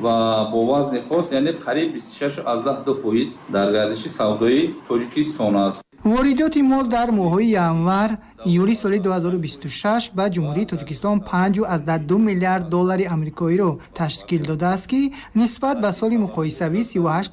ва бо вазни хос, яъне қариб 26.2% дар гардиши савдои Тоҷикистон аст. воридоти мол дар моҳҳои январ июли соли 2026 ба ҷумҳурии Тоҷикистон 5.2 миллиард доллари амрикоиро ташкил додааст, ки нисбат ба соли муқоисавӣ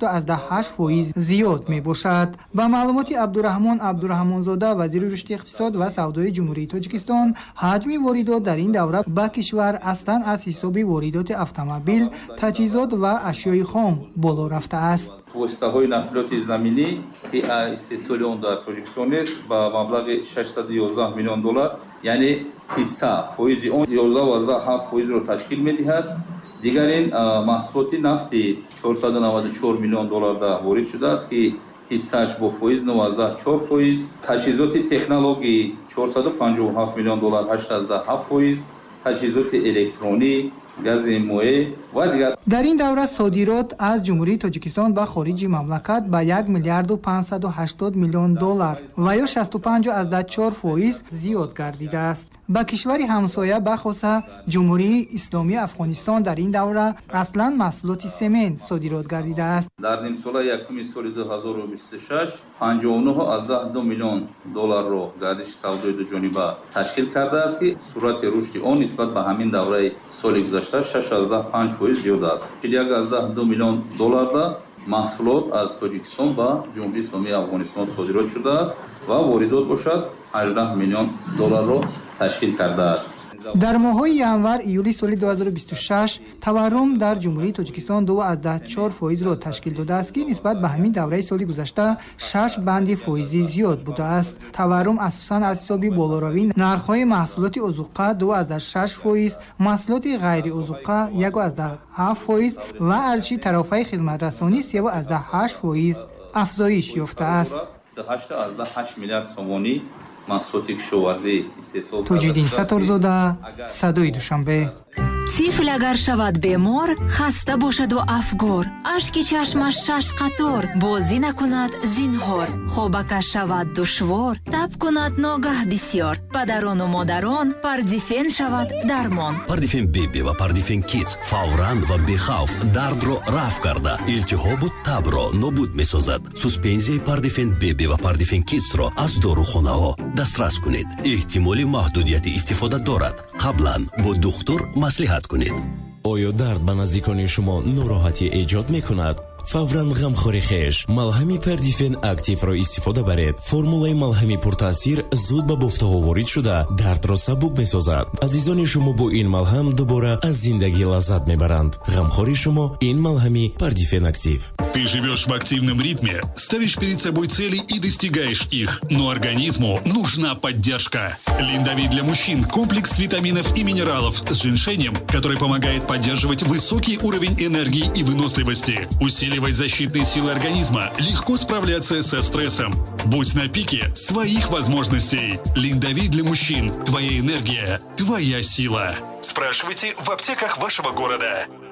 38.8% зиёд мебошад. Ба маълумоти Абдураҳмон Абдураҳмонзода, вазири рушди иқтисод ва савдои ҷумҳурии Тоҷикистон, ҳаҷми воридот дар ин давра ба кишвар аслан аз ҳисоби воридоти автомобил, таҷҳизот ва ашёи хом боло рафтааст. воситаҳои нақлиёти заминӣ ки истеҳсоли он дар Тоҷикистон аст ба маблағи 611 миллион доллар, яъне ҳисса фоизи он 11.7%-ро ташкил медиҳад. Дигар ин маҳсулоти нафти 494 миллион долларда ворид шудааст, ки ҳиссааш бо фоиз 9.4%, таҷҳизоти технологӣ 457 миллион доллар 8.7%, таҷҳизоти электронӣ, гази моеъ ва дигар. дар ин давра содирот аз ҷумҳурии Тоҷикистон ба хориҷи мамлакат ба 1 миллиарду 580 миллион доллар ва ё 65.4% зиёд гардидааст. ба кишвари ҳамсоя бахоса ҷумҳурии исломии Афғонистон дар ин давра аслан маҳсулоти семент содирот гардидааст. дар нимсола якуми соли 2026 59.2 миллион долларро гардиши савдои дуҷониба ташкил кардааст, ки суръати рушди он нисбат ба ҳамин давраи соли гузашта 6.5% зиёд аст. 1.2 миллион долларда маҳсулот аз Тоҷикистон ба ҷумҳурии исломии Афғонистон содирот шудааст ва воридот бошад 18 миллион долларро ташкил кардааст. дар моҳҳои январ июли соли 2026 таваррум дар ҷумҳурии Тоҷикистон 2.4%-ро ташкил додааст, ки нисбат ба ҳамин давраи соли гузашта 6 банди фоизӣ зиёд будааст. Таваррум асосан аз ҳисоби болоравии нархҳои маҳсулоти озуқа 2.6%, маҳсулоти ғайриозуқа 1.7% ва арзиши тарофаи хизматрасонӣ 3.8% афзоиш ёфтааст. 8.8 миллиард сомонӣ маҳсулоти кишоварзӣ истеҳсол Тоҷиддин Саторзода, Садои Душанбе. طفل اگر شود بیمار، خسته باشد و افگار، اشک چشمش 6 قطار، بازی نکند زینهار، خوابکش شود دشوار، تب کند ناگه بسیار، پدران و مادران پردیفین شود درمان. پردیفین بیبی و پردیفین کیدز فوراً و بیخوف درد رو رفع کرده التهاب و تب را نابود می‌سازد. سوسپنزی پردیفین بیبی و پردیفین کیدز را از داروخانه ها دسترس کنید. احتمال محدودیت استفاده دارد. قبلا با دکتر مصلحت کنید. آیا درد به نزدیکان شما ناراحتی ایجاد میکند؟ فوراً غمخوری خیش ملهمی پردیفن اکتیو را استفاده برید. فرمولای ملهمی پرتاثیر زود به بافته وارد شده درد را سبک میسازد. عزیزان شما با این ملهم دوباره از زندگی لذت میبرند. غمخوری شما این ملهمی پردیفن اکتیو. Ты живешь в активном ритме, ставишь перед собой цели и достигаешь их, но организму нужна поддержка. Линдави для мужчин – комплекс витаминов и минералов с женьшенем, который помогает поддерживать высокий уровень энергии и выносливости, усиливать защитные силы организма, легко справляться со стрессом. Будь на пике своих возможностей. Линдави для мужчин – твоя энергия, твоя сила. Спрашивайте в аптеках вашего города.